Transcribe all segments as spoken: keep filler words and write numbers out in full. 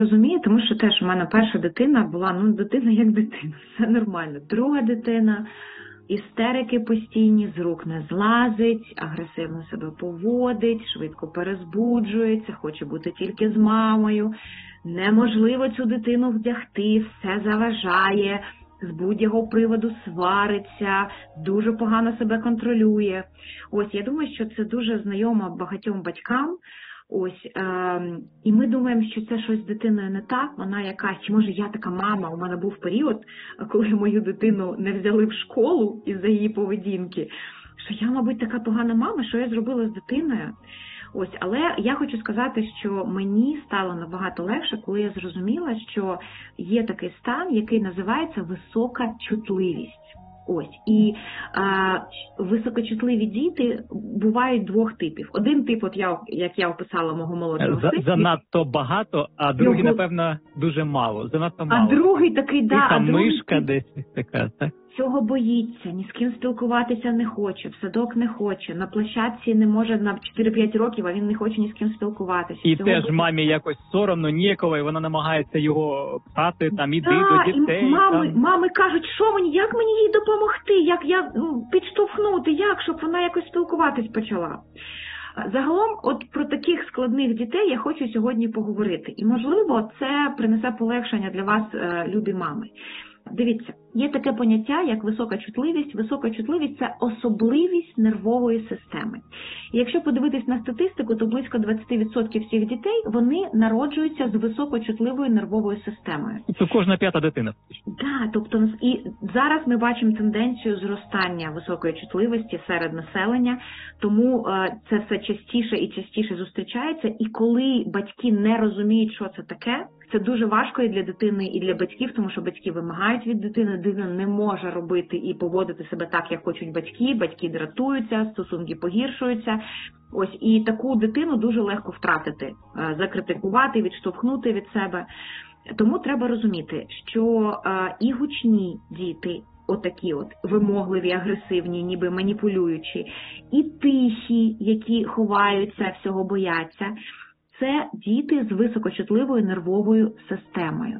Розумію, тому що теж у мене перша дитина була, ну, дитина як дитина, все нормально. Друга дитина, істерики постійні, з рук не злазить, агресивно себе поводить, швидко перезбуджується, хоче бути тільки з мамою. Неможливо цю дитину вдягти, все заважає, з будь-якого приводу свариться, дуже погано себе контролює. Ось, я думаю, що це дуже знайомо багатьом батькам. Ось, е, і ми думаємо, що це щось з дитиною не так, вона якась, чи може я така мама, у мене був період, коли мою дитину не взяли в школу із-за її поведінки, що я, мабуть, така погана мама, що я зробила з дитиною. Ось, але я хочу сказати, що мені стало набагато легше, коли я зрозуміла, що є такий стан, який називається висока чутливість. Ось, і а, високочутливі діти бувають двох типів. Один тип, от я, як я описала мого молодшого сина. Занадто багато, а другий, його... напевно, дуже мало. Занадто мало. А другий такий, да, а другий мишка тип... десь така, так? Цього боїться, ні з ким спілкуватися не хоче, в садок не хоче, на площадці не може на чотири-п'ять років, а він не хоче ні з ким спілкуватися. І Цього теж боїться. Мамі якось соромно, ніяково, і вона намагається його пхати, там, іди да, до дітей. І мами, там. мами кажуть, що мені, як мені їй допомогти, як я ну, підштовхнути, як, щоб вона якось спілкуватись почала. Загалом, от про таких складних дітей я хочу сьогодні поговорити. І, можливо, це принесе полегшення для вас, любі мами. Дивіться, є таке поняття, як висока чутливість. Висока чутливість – це особливість нервової системи. І якщо подивитись на статистику, то близько двадцять відсотків всіх дітей, вони народжуються з високочутливою нервовою системою. Це кожна п'ята дитина. Так, да, тобто і зараз ми бачимо тенденцію зростання високої чутливості серед населення, тому це все частіше і частіше зустрічається. І коли батьки не розуміють, що це таке, це дуже важко і для дитини, і для батьків, тому що батьки вимагають від дитини, дитина не може робити і поводити себе так, як хочуть батьки, батьки дратуються, стосунки погіршуються. Ось, і таку дитину дуже легко втратити, закритикувати, відштовхнути від себе. Тому треба розуміти, що і гучні діти, отакі от вимогливі, агресивні, ніби маніпулюючі, і тихі, які ховаються, всього бояться, це діти з високочутливою нервовою системою.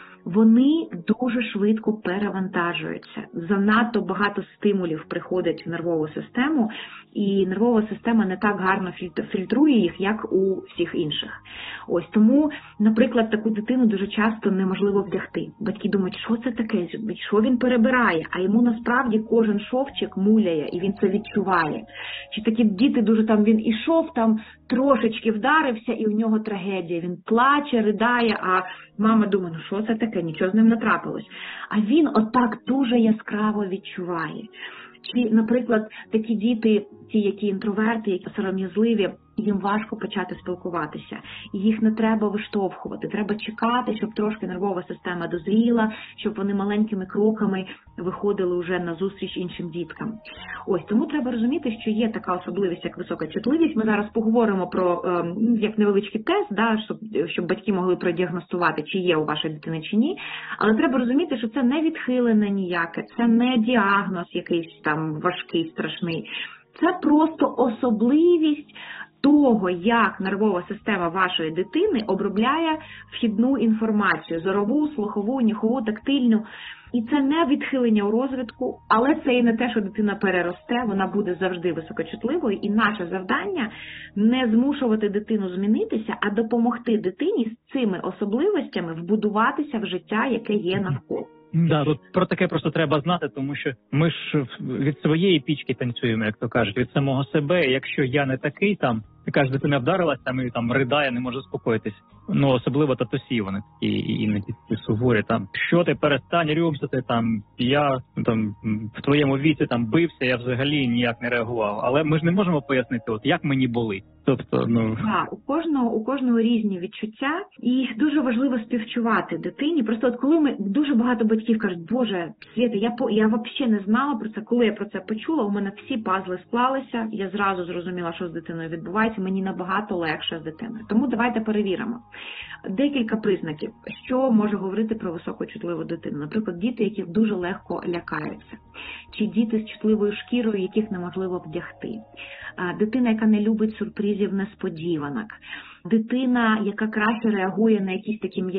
Вони дуже швидко перевантажуються. Занадто багато стимулів приходить в нервову систему, і нервова система не так гарно фільтрує їх, як у всіх інших. Ось тому, наприклад, таку дитину дуже часто неможливо вдягти. Батьки думають, що це таке, що він перебирає, а йому насправді кожен шовчик муляє, і він це відчуває. Чи такі діти дуже там, він ішов там, трошечки вдарився, і у нього трагедія. Він плаче, ридає, а мама думає, ну що це таке, нічого з ним не трапилось. А він отак дуже яскраво відчуває. Чи, наприклад, такі діти, ті, які інтроверти, які сором'язливі, їм важко почати спілкуватися. І їх не треба виштовхувати. Треба чекати, щоб трошки нервова система дозріла, щоб вони маленькими кроками виходили вже на зустріч іншим діткам. Ось, тому треба розуміти, що є така особливість, як висока чутливість. Ми зараз поговоримо про, як невеличкий тест, да, щоб, щоб батьки могли продіагностувати, чи є у вашої дитини, чи ні. Але треба розуміти, що це не відхилене ніяке, це не діагноз якийсь там важкий, страшний. Це просто особливість того, як нервова система вашої дитини обробляє вхідну інформацію, зорову, слухову, нюхову, тактильну. І це не відхилення у розвитку, але це і не те, що дитина переросте, вона буде завжди високочутливою. І наше завдання – не змушувати дитину змінитися, а допомогти дитині з цими особливостями вбудуватися в життя, яке є навколо. Да, тут про таке просто треба знати, тому що ми ж від своєї пічки танцюємо, як то кажуть, від самого себе. Якщо я не такий, там, яка ж дитина вдарилась, там і там ридає, не може заспокоїтись. Ну, особливо татусі, вони такі іноді суворі, там, що ти, перестань рюмсати, там, я там в твоєму віці там бився, я взагалі ніяк не реагував. Але ми ж не можемо пояснити, от як мені болить. Тобто, ну... Так, у кожного, у кожного різні відчуття, і дуже важливо співчувати дитині. Просто от коли ми, дуже багато батьків кажуть, Боже, Свята, я, по, я взагалі не знала про це, коли я про це почула, у мене всі пазли склалися, я зразу зрозуміла, що з дитиною відбувається, мені набагато легше з дитиною. Тому давайте перевіримо. Декілька признаків, що може говорити про високочутливу дитину. Наприклад, діти, які дуже легко лякаються, чи діти з чутливою шкірою, яких неможливо вдягти. Дитина, яка не любить сюрпризів, несподіванок. дитина, яка краще реагує на якісь такі